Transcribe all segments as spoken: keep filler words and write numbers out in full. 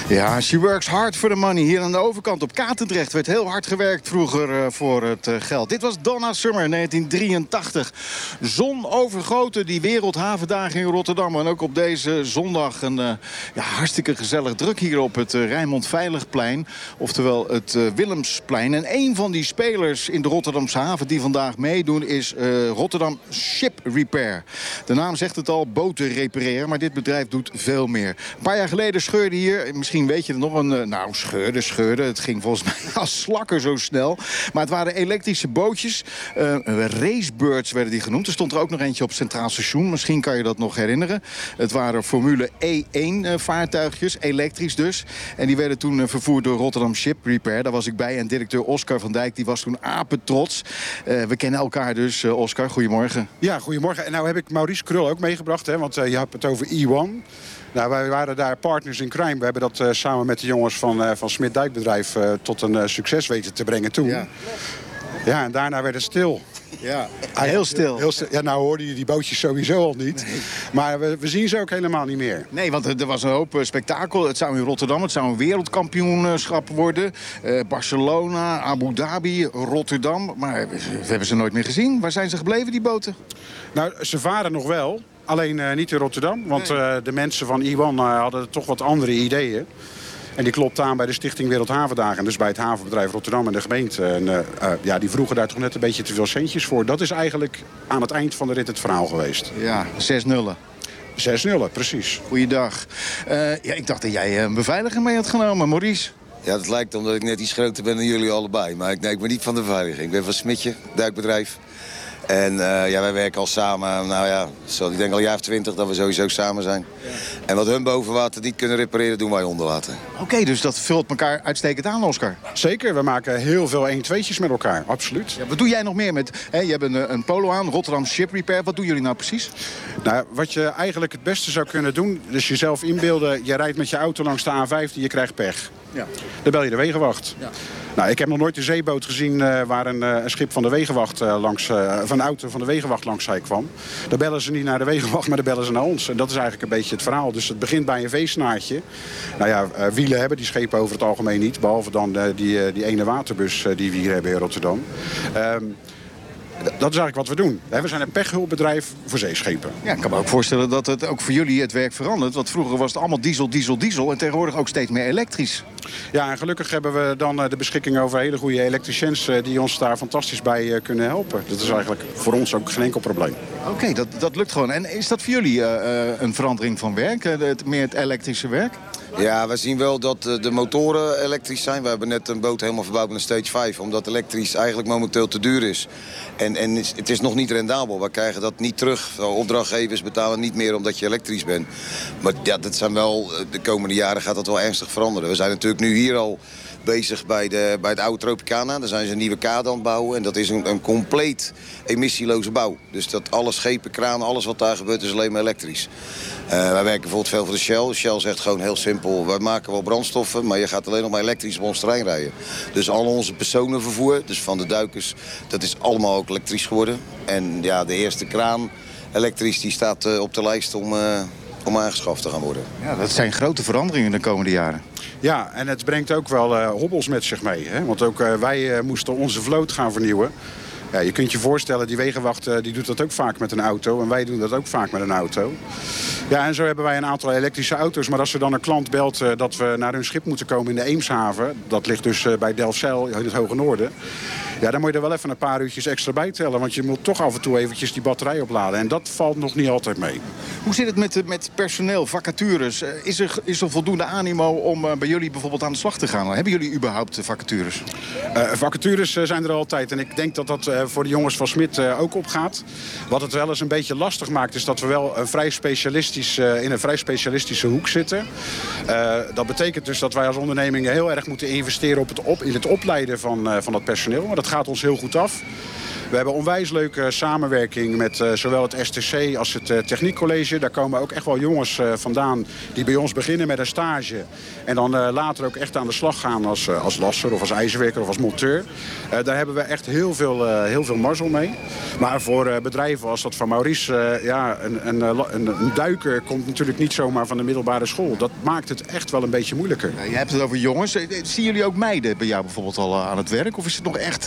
Ja, she works hard for the money. Hier aan de overkant op Katendrecht werd heel hard gewerkt vroeger uh, voor het uh, geld. Dit was Donna Summer, negentien drieëntachtig. Zon overgoten, die Wereldhavendagen in Rotterdam. En ook op deze zondag een uh, ja, hartstikke gezellig druk hier op het uh, Rijnmond Veiligplein. Oftewel het uh, Willemsplein. En een van die spelers in de Rotterdamse haven die vandaag meedoen is uh, Rotterdam Ship Repair. De naam zegt het al, boten repareren. Maar dit bedrijf doet veel meer. Een paar jaar geleden scheurde hier, misschien weet je het nog, een, nou scheurde, scheurde. Het ging volgens mij als slakken zo snel. Maar het waren elektrische bootjes. Uh, racebirds werden die genoemd. Er stond er ook nog eentje op Centraal Station. Misschien kan je dat nog herinneren. Het waren Formule E één uh, vaartuigjes, elektrisch dus. En die werden toen uh, vervoerd door Rotterdam Ship Repair. Daar was ik bij. En directeur Oscar van Dijk, die was toen apetrots. Uh, we kennen elkaar dus. Uh, Oscar, goedemorgen. Ja, goedemorgen. En nou heb ik Maurice Krul ook meegebracht. Hè, want uh, je hebt het over E één. Nou, wij waren daar partners in crime. We hebben dat uh, samen met de jongens van, uh, van Smit Dijkbedrijf uh, tot een uh, succes weten te brengen toen. Ja. Ja, en daarna werd het stil. Ja, heel stil. Heel stil. Ja, nou hoorde je die bootjes sowieso al niet. Nee. Maar we, we zien ze ook helemaal niet meer. Nee, want er was een hoop spektakel. Het zou in Rotterdam, het zou een wereldkampioenschap worden. Uh, Barcelona, Abu Dhabi, Rotterdam. Maar we, we hebben ze nooit meer gezien. Waar zijn ze gebleven, die boten? Nou, ze varen nog wel. Alleen uh, niet in Rotterdam. Want nee. uh, de mensen van E één uh, hadden toch wat andere ideeën. En die klopt aan bij de Stichting Wereldhavendagen. Dus bij het havenbedrijf Rotterdam en de gemeente. En, uh, uh, ja, die vroegen daar toch net een beetje te veel centjes voor. Dat is eigenlijk aan het eind van de rit het verhaal geweest. Ja, zes nullen. Zes nullen, precies. Goeiedag. Uh, ja, ik dacht dat jij een beveiliger mee had genomen, Maurice. Ja, dat lijkt omdat ik net iets groter ben dan jullie allebei. Maar ik, nee, ik ben niet van de beveiliging. Ik ben van Smitje, duikbedrijf. En uh, ja, wij werken al samen, nou ja, zo, ik denk al een jaar of twintig dat we sowieso samen zijn. Ja. En wat hun boven water niet kunnen repareren, doen wij onder water. Oké, okay, dus dat vult elkaar uitstekend aan, Oscar. Zeker, we maken heel veel een-tweetjes met elkaar, absoluut. Ja, wat doe jij nog meer met, hè, je hebt een, een polo aan, Rotterdam Ship Repair. Wat doen jullie nou precies? Nou, wat je eigenlijk het beste zou kunnen doen, dus jezelf inbeelden, je rijdt met je auto langs de A vijftien, je krijgt pech. Ja. Dan bel je de wegenwacht. Ja. Nou, ik heb nog nooit een zeeboot gezien uh, waar een, uh, een schip van de wegenwacht uh, langs, uh, van een auto van de wegenwacht langs zij kwam. Dan bellen ze niet naar de wegenwacht, maar dan bellen ze naar ons. En dat is eigenlijk een beetje het verhaal. Dus het begint bij een veesnaartje. Nou ja, uh, wielen hebben die schepen over het algemeen niet. Behalve dan uh, die, uh, die ene waterbus uh, die we hier hebben in Rotterdam. Um, Dat is eigenlijk wat we doen. We zijn een pechhulpbedrijf voor zeeschepen. Ja, ik kan me ook voorstellen dat het ook voor jullie het werk verandert. Want vroeger was het allemaal diesel, diesel, diesel. En tegenwoordig ook steeds meer elektrisch. Ja, en gelukkig hebben we dan de beschikking over hele goede elektriciens die ons daar fantastisch bij kunnen helpen. Dat is eigenlijk voor ons ook geen enkel probleem. Oké, okay, dat, dat lukt gewoon. En is dat voor jullie uh, een verandering van werk? Uh, het, meer het elektrische werk? Ja, we zien wel dat de motoren elektrisch zijn. We hebben net een boot helemaal verbouwd met een stage vijf. Omdat elektrisch eigenlijk momenteel te duur is. En, en het is nog niet rendabel. We krijgen dat niet terug. Opdrachtgevers betalen niet meer omdat je elektrisch bent. Maar ja, dat zijn wel, de komende jaren gaat dat wel ernstig veranderen. We zijn natuurlijk nu hier al bezig bij, de, bij het oude Tropicana. Daar zijn ze een nieuwe kade aan het bouwen. En dat is een, een compleet emissieloze bouw. Dus dat alle schepen, kranen, alles wat daar gebeurt is alleen maar elektrisch. Uh, wij werken bijvoorbeeld veel voor de Shell. Shell zegt gewoon heel simpel, wij maken wel brandstoffen, maar je gaat alleen nog maar elektrisch op ons terrein rijden. Dus al onze personenvervoer, dus van de duikers, dat is allemaal ook elektrisch geworden. En ja, de eerste kraan elektrisch, die staat uh, op de lijst om, uh, om aangeschaft te gaan worden. Ja, dat zijn grote veranderingen de komende jaren. Ja, en het brengt ook wel uh, hobbels met zich mee. Hè? Want ook uh, wij uh, moesten onze vloot gaan vernieuwen. Ja, je kunt je voorstellen, die wegenwacht uh, die doet dat ook vaak met een auto. En wij doen dat ook vaak met een auto. Ja, en zo hebben wij een aantal elektrische auto's. Maar als er dan een klant belt uh, dat we naar hun schip moeten komen in de Eemshaven. Dat ligt dus uh, bij Delfzijl in het Hoge Noorden. Ja, dan moet je er wel even een paar uurtjes extra bij tellen. Want je moet toch af en toe eventjes die batterij opladen. En dat valt nog niet altijd mee. Hoe zit het met, met personeel, vacatures? Is er, is er voldoende animo om uh, bij jullie bijvoorbeeld aan de slag te gaan? Hebben jullie überhaupt vacatures? Uh, vacatures uh, zijn er altijd. En ik denk dat dat uh, voor de jongens van Smit uh, ook opgaat. Wat het wel eens een beetje lastig maakt, is dat we wel een vrij specialistisch, uh, in een vrij specialistische hoek zitten. Uh, dat betekent dus dat wij als ondernemingen heel erg moeten investeren op het op, in het opleiden van, uh, van dat personeel. Maar dat gaat ons heel goed af. We hebben onwijs leuke samenwerking met uh, zowel het S T C als het uh, Techniekcollege. Daar komen ook echt wel jongens uh, vandaan die bij ons beginnen met een stage. En dan uh, later ook echt aan de slag gaan als, uh, als lasser of als ijzerwerker of als monteur. Uh, daar hebben we echt heel veel, uh, heel veel mazzel mee. Maar voor uh, bedrijven als dat van Maurice, uh, ja, een, een, een, een duiker komt natuurlijk niet zomaar van de middelbare school. Dat maakt het echt wel een beetje moeilijker. Ja, je hebt het over jongens. Zien jullie ook meiden bij jou bijvoorbeeld al uh, aan het werk? Of is het nog echt,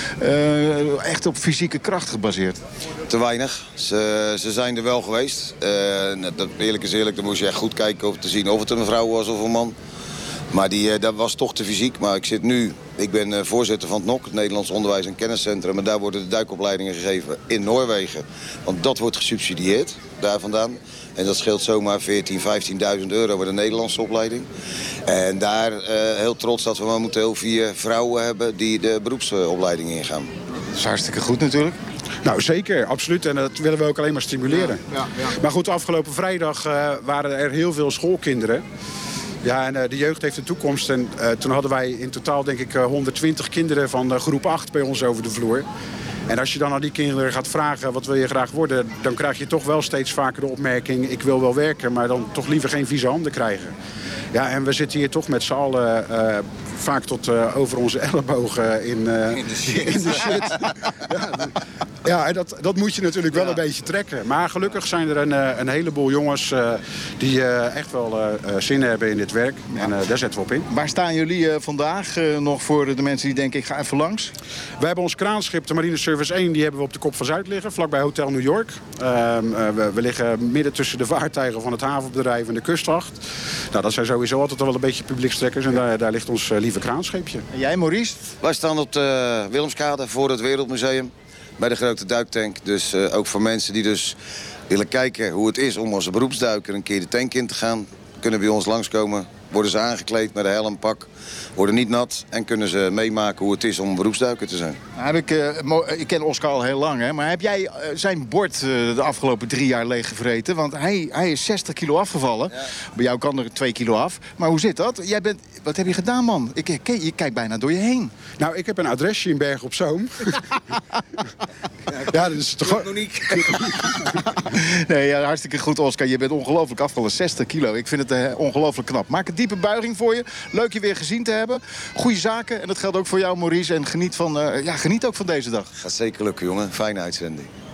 uh, echt op fysieke kracht gebaseerd? Te weinig. Ze, ze zijn er wel geweest. Uh, dat, eerlijk is eerlijk, dan moest je echt goed kijken om te zien of het een vrouw was of een man. Maar die, uh, dat was toch te fysiek. Maar ik zit nu, ik ben uh, voorzitter van het N O C, het Nederlands Onderwijs- en Kenniscentrum. En daar worden de duikopleidingen gegeven in Noorwegen. Want dat wordt gesubsidieerd, daar vandaan. En dat scheelt zomaar veertienduizend, vijftienduizend euro bij de Nederlandse opleiding. En daar uh, heel trots dat we momenteel vier vrouwen hebben die de beroepsopleiding ingaan. Dat is hartstikke goed natuurlijk. Nou, zeker, absoluut. En dat willen we ook alleen maar stimuleren. Ja, ja, ja. Maar goed, afgelopen vrijdag uh, waren er heel veel schoolkinderen. Ja, en uh, de jeugd heeft de toekomst. En uh, toen hadden wij in totaal, denk ik, uh, honderdtwintig kinderen van uh, groep acht bij ons over de vloer. En als je dan aan die kinderen gaat vragen, wat wil je graag worden, dan krijg je toch wel steeds vaker de opmerking, ik wil wel werken, maar dan toch liever geen vieze handen krijgen. Ja, en we zitten hier toch met z'n allen uh, vaak tot uh, over onze ellebogen in, uh, in de shit. In de shit. ja, ja, en dat, dat moet je natuurlijk wel ja. een beetje trekken. Maar gelukkig zijn er een, een heleboel jongens uh, die uh, echt wel uh, zin hebben in dit werk. Ja. En uh, daar zetten we op in. Waar staan jullie uh, vandaag uh, nog voor de mensen die denken, ik ga even langs? We hebben ons kraanschip, de Marine Service één, die hebben we op de Kop van Zuid liggen, vlakbij Hotel New York. Uh, uh, we, we liggen midden tussen de vaartuigen van het havenbedrijf en de kustwacht. Nou, dat zijn sowieso altijd wel een beetje publiekstrekkers en daar, daar ligt ons uh, lieve kraanscheepje. En jij, Maurice? Wij staan op de Willemskade voor het Wereldmuseum bij de grote duiktank. Dus uh, ook voor mensen die dus willen kijken hoe het is om als beroepsduiker een keer de tank in te gaan, kunnen bij ons langskomen. Worden ze aangekleed met een helm, pak, worden niet nat en kunnen ze meemaken hoe het is om een beroepsduiker te zijn. Nou, heb ik, uh, ik ken Oscar al heel lang, hè? Maar heb jij uh, zijn bord uh, de afgelopen drie jaar leeggevreten? Want hij, hij is zestig kilo afgevallen. Ja. Bij jou kan er twee kilo af. Maar hoe zit dat? Jij bent, wat heb je gedaan, man? Ik, ik, je kijkt bijna door je heen. Nou, ik heb een adresje in Bergen op Zoom. ja, dat is toch... Monique. nee, ja, hartstikke goed, Oscar. Je bent ongelooflijk afgevallen. zestig kilo. Ik vind het uh, ongelooflijk knap. Maak een diepe buiging voor je. Leuk je weer gezien te hebben. Goeie zaken. En dat geldt ook voor jou, Maurice. En geniet, van, uh, ja, geniet ook van deze dag. Gaat zeker lukken, jongen. Fijne uitzending.